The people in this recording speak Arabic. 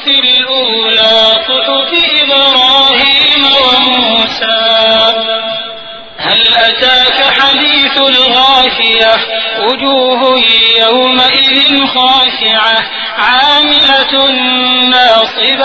الصحف الأولى صحف إبراهيم وموسى. هل أتاك حديث الغاشية وجوه يومئذ خاشعة عاملة ناصبة